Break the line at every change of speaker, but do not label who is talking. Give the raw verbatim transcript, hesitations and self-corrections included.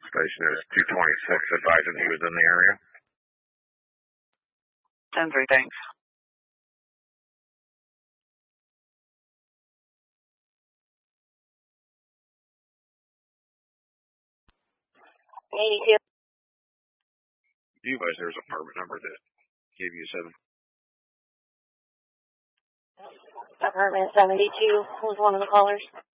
Station is two twenty-six, advising he was in the area.
ten three, thanks.
eighty-two.
You guys, there's an apartment number that gave you seven.
Apartment seventy-two was one of the callers.